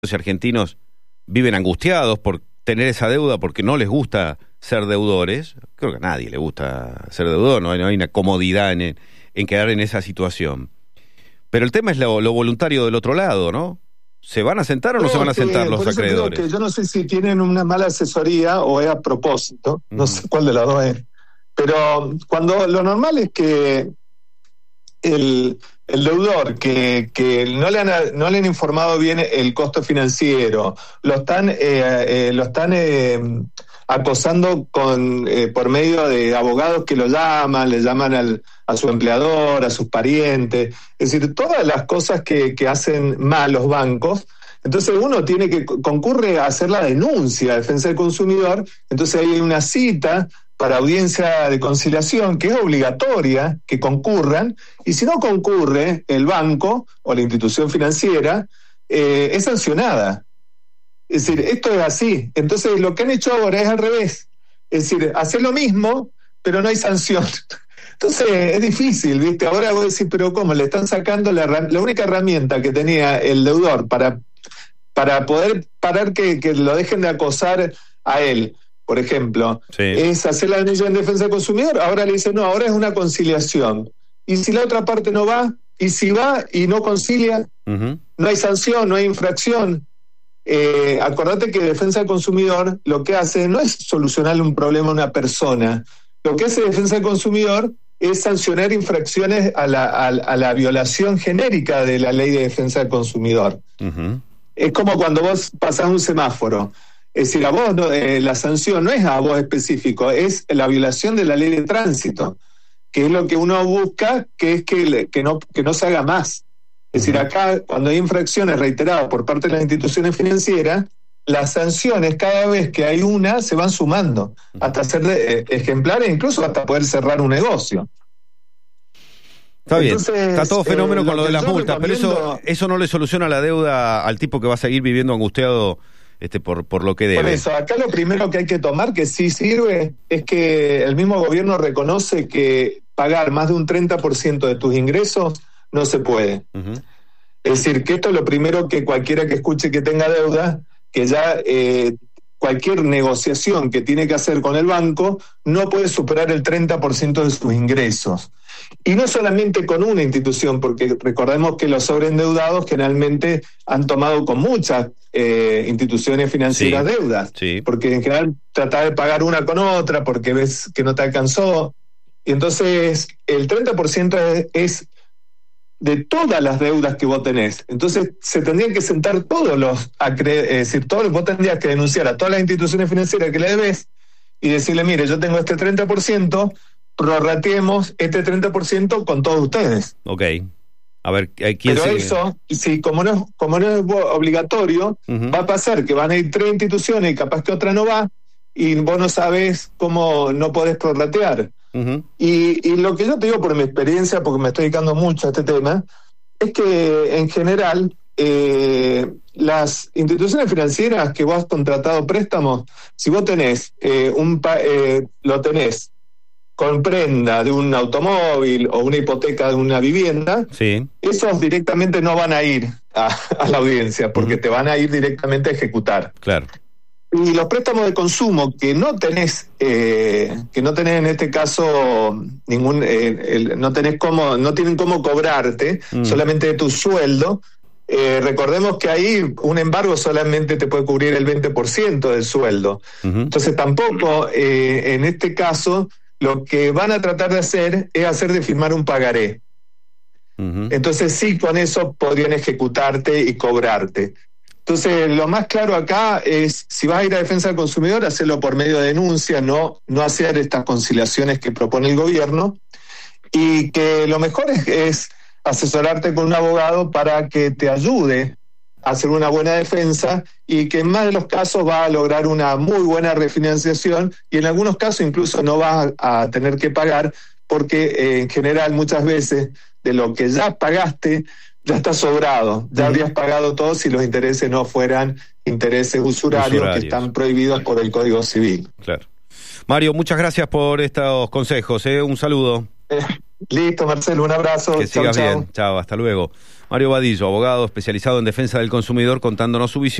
argentinos viven angustiados por tener esa deuda porque no les gusta ser deudores. Creo que a nadie le gusta ser deudor, no hay una comodidad en quedar en esa situación. Pero el tema es lo voluntario del otro lado, ¿no? ¿Se van a sentar o no se van a sentar los acreedores? Que yo no sé si tienen una mala asesoría o es a propósito, no sé cuál de las dos es. Pero cuando lo normal es que el deudor que no le han informado bien el costo financiero, lo están acosando por medio de abogados que le llaman a su empleador, a sus parientes, es decir, todas las cosas que hacen mal los bancos. Entonces uno concurre a hacer la denuncia a defensa del consumidor. Entonces hay una cita para audiencia de conciliación que es obligatoria que concurran, y si no concurre el banco o la institución financiera, es sancionada. Es decir, esto es así. Entonces lo que han hecho ahora es al revés. Es decir, hacer lo mismo, pero no hay sanción. Entonces es difícil, ¿viste? Ahora voy a decir, pero ¿cómo? Le están sacando la única herramienta que tenía el deudor para poder parar que lo dejen de acosar a él, por ejemplo, sí, es hacer la denuncia en defensa del consumidor. Ahora le dicen, no, ahora es una conciliación. Y si la otra parte no va, y si va y no concilia, no hay sanción, no hay infracción. Acordate que defensa del consumidor lo que hace no es solucionarle un problema a una persona. Lo que hace defensa del consumidor es sancionar infracciones a la violación genérica de la ley de defensa del consumidor. Es como cuando vos pasás un semáforo. Es decir, a vos la sanción no es a vos específico, es la violación de la ley de tránsito, que es lo que uno busca, que es que no se haga más. Es decir, acá cuando hay infracciones reiteradas por parte de las instituciones financieras, las sanciones cada vez que hay una se van sumando hasta ser ejemplares, incluso hasta poder cerrar un negocio. Está bien, está todo fenómeno con lo de las multas, pero eso no le soluciona la deuda al tipo que va a seguir viviendo angustiado por lo que debe. Por eso, acá lo primero que hay que tomar, que sí sirve, es que el mismo gobierno reconoce que pagar más de un 30% de tus ingresos no se puede. Es decir, que esto es lo primero que cualquiera que escuche que tenga deuda, que ya cualquier negociación que tiene que hacer con el banco no puede superar el 30% de sus ingresos. Y no solamente con una institución, porque recordemos que los sobreendeudados generalmente han tomado con muchas instituciones financieras deudas, porque en general tratás de pagar una con otra porque ves que no te alcanzó. Y entonces el 30% es de todas las deudas que vos tenés. Entonces se tendrían que sentar todos vos tendrías que denunciar a todas las instituciones financieras que le debes y decirle, mire, yo tengo este 30%, prorrateemos este 30% con todos ustedes. Ok. A ver, ¿quién Pero sigue? Eso, sí, como no es obligatorio, va a pasar que van a ir 3 instituciones y capaz que otra no va, y vos no sabés cómo no podés prorratear. Y lo que yo te digo por mi experiencia, porque me estoy dedicando mucho a este tema, es que en general las instituciones financieras que vos has contratado préstamos, si vos tenés lo tenés con prenda de un automóvil o una hipoteca de una vivienda, esos directamente no van a ir a la audiencia, porque te van a ir directamente a ejecutar. Claro. Y los préstamos de consumo que no tenés en este caso no tienen cómo cobrarte, solamente de tu sueldo. Recordemos que ahí un embargo solamente te puede cubrir el 20% del sueldo. Entonces tampoco en este caso lo que van a tratar de hacer es hacer de firmar un pagaré. Entonces sí, con eso podrían ejecutarte y cobrarte. Entonces, lo más claro acá es, si vas a ir a defensa del consumidor, hacerlo por medio de denuncia, no hacer estas conciliaciones que propone el gobierno, y que lo mejor es asesorarte con un abogado para que te ayude a hacer una buena defensa, y que en más de los casos va a lograr una muy buena refinanciación, y en algunos casos incluso no vas a tener que pagar, porque en general muchas veces de lo que ya pagaste ya está sobrado, ya habrías pagado todo si los intereses no fueran intereses usurarios que están prohibidos por el Código Civil. Claro. Mario, muchas gracias por estos consejos, un saludo. Listo, Marcelo, un abrazo. Que sigas bien, chao, hasta luego. Mario Vadillo, abogado especializado en defensa del consumidor, contándonos su visión.